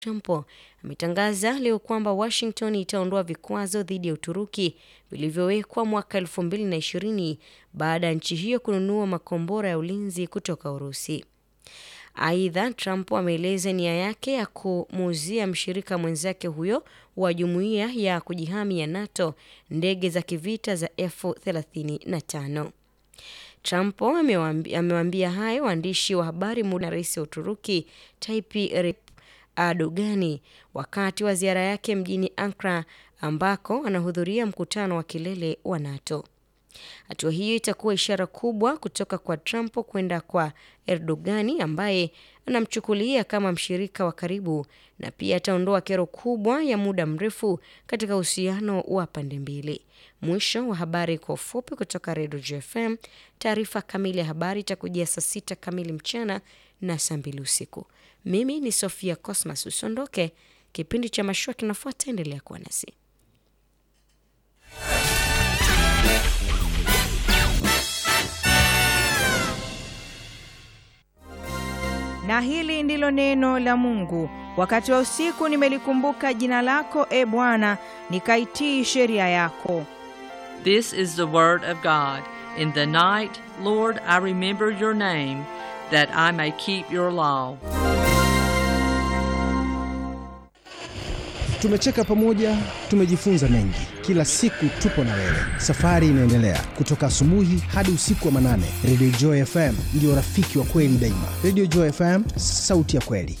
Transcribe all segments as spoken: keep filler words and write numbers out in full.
Trump ametangaza leo kwamba Washington itaondoa vikwazo dhidi ya Uturuki vilivyowekwa mwaka elfu mbili na ishirini baada ya nchi hiyo kununua makombora ya ulinzi kutoka Urusi. Aidha, Trump ameeleza nia yake ya kumuuzia mshirika mwenzake huyo wa jumuiya ya kujihami ya NATO ndege za kivita za F thelathini na tano. Trump amewaambia hayo waandishi wa habari muda rais wa Uturuki Tayyip Erdogan wakati wa ziara yake mjini Ankara ambako anahudhuria mkutano wa kilele wa NATO. Hatua hiyo itakuwa ishara kubwa kutoka kwa Trump kwenda kwa Erdogan ambaye anamchukulia kama mshirika wa karibu, na pia ataondoa kero kubwa ya muda mrefu katika uhusiano wa pande mbili. Mwisho wa habari kwa ufupi kutoka Radio J F M. Taarifa kamili ya habari itakujia saa sita kamili mchana na saa mbili usiku. Mimi ni Sofia Cosmas. Usondoke, kipindi cha mashua kinafuata, endelea kuwa nasi. Na hili ndilo neno la Mungu. Wakati wa usiku nimelikumbuka jina lako, e Bwana, nikaitii sheria yako. This is the word of God. In the night, Lord, I remember your name, that I may keep your law. Tumecheka pamoja, tumejifunza mengi. Kila siku tupo na wewe. Safari inaendelea kutoka asubuhi hadi usiku wa manane. Radio Joy F M ndio rafiki wa kweli daima. Radio Joy F M, sauti ya kweli.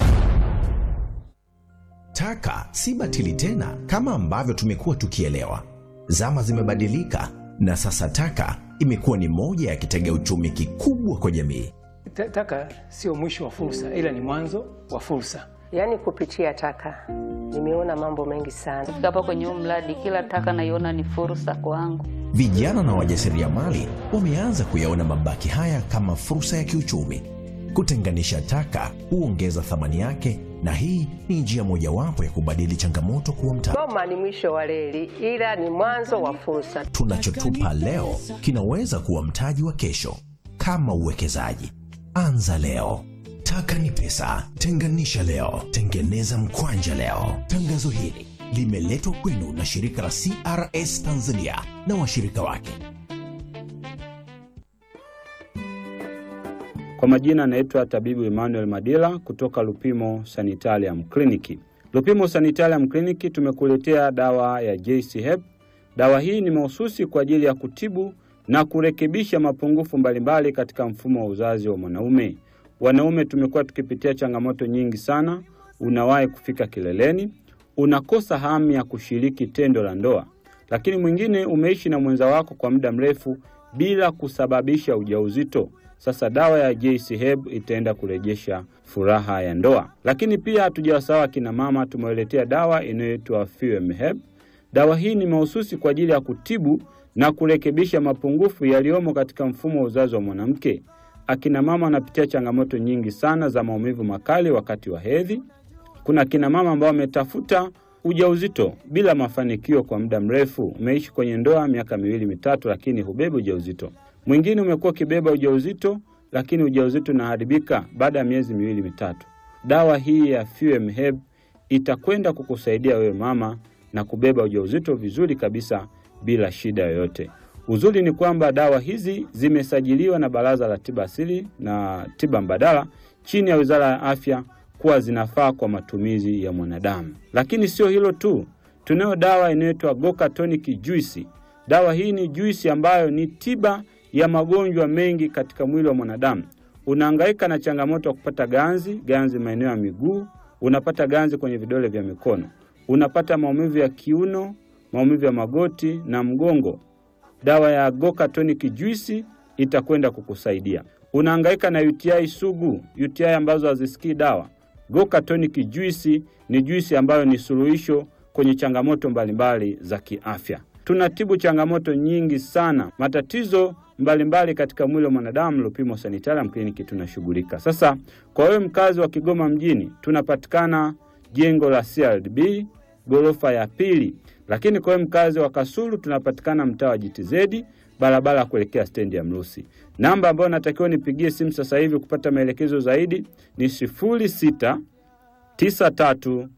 Taka si batili tena kama ambavyo tumekuwa tukielewa. Zama zimebadilika na sasa taka imekuwa ni moja ya kitega uchumi kikubwa kwa jamii. Taka sio mwisho wa fursa, ila ni mwanzo wa fursa. Yaani kupitia taka nimeona mambo mengi sana. Kufika hapa kwenye mradi, kila taka naiona ni fursa kwangu. Vijana na wajasiriamali wameanza kuyaona mabaki haya kama fursa ya kiuchumi. Kutenganisha taka huongeza thamani yake, na hii ni njia mojawapo ya kubadili changamoto kuwa mtaji. Goma ni mwisho wa reli, ila ni mwanzo wa fursa. Tunachotupa leo kinaweza kuwa mtaji wa kesho. Kama uwekezaji, anza leo. Taka ni pesa, tenganisha leo, tengeneza mkwanja leo. Tangazo hili limeletwa kwenu na shirika la C R S Tanzania na washirika wake. Kwa majina naitwa Tabibu Emmanuel Madila kutoka Lupimo Sanitarium Clinic. Lupimo Sanitarium Clinic tumekuletea dawa ya J C Hep. Dawa hii ni mahususi kwa ajili ya kutibu na kurekebisha mapungufu mbalimbali katika mfumo wa uzazi wa mwanaume. Wanaume tumekuwa tukipitia changamoto nyingi sana. Unawahi kufika kileleni, unakosa hamu ya kushiriki tendo la ndoa, lakini mwingine umeishi na mwenza wako kwa muda mrefu bila kusababisha ujauzito. Sasa dawa ya J C H E B itaenda kurejesha furaha ya ndoa. Lakini pia hatujawasahau kina mama, tumewaletea dawa inayoitwa F U M H E B. Dawa hii ni mahususi kwa ajili ya kutibu na kurekebisha mapungufu yaliyomo katika mfumo wa uzazi wa mwanamke. Akina mama wanapitia changamoto nyingi sana za maumivu makali wakati wa hedhi. Kuna kina mama ambao wametafuta ujauzito bila mafanikio kwa muda mrefu. Umeishi kwenye ndoa miaka miwili mitatu lakini hubeba ujauzito. Mwingine umekuwa kibeba ujauzito lakini ujauzito unaharibika baada ya miezi miwili mitatu. Dawa hii ya F U M H E B itakwenda kukusaidia wewe mama na kubeba ujauzito vizuri kabisa bila shida yoyote. Uzuri ni kwamba dawa hizi zimesajiliwa na Baraza la Tiba Asili na Tiba Mbadala chini ya Wizara ya Afya kuwa zinafaa kwa matumizi ya mwanadamu. Lakini sio hilo tu, tunayo dawa inayoitwa Goka Tonic Juice. Dawa hii ni juice ambayo ni tiba ya magonjwa mengi katika mwili wa mwanadamu. Unahangaika na changamoto ya kupata ganzi, ganzi maeneo ya miguu, unapata ganzi kwenye vidole vya mikono, unapata maumivu ya kiuno, maumivu ya magoti na mgongo. Dawa ya Goka Tonic Juice itakwenda kukusaidia. Unahangaika na U T I sugu, U T I ambazo hazisikii dawa. Goka Tonic Juice ni juice ambayo ni suluhisho kwenye changamoto mbalimbali za kiafya. Tunatibu changamoto nyingi sana, matatizo mbalimbali katika mwili wa mwanadamu. Lupimo Sanitarium Clinic tunashughulika. Sasa kwa wewe mkazi wa Kigoma mjini, tunapatikana jengo la C R D B ghorofa ya pili. Lakini kwa wewe mkazi wa Kasulu tunapatikana mtaa wa G T Z barabara kuelekea stendi ya Mrusi. Namba ambayo natakiwa nipigie simu sasa hivi kupata maelekezo zaidi ni sifuri sita tisa tatu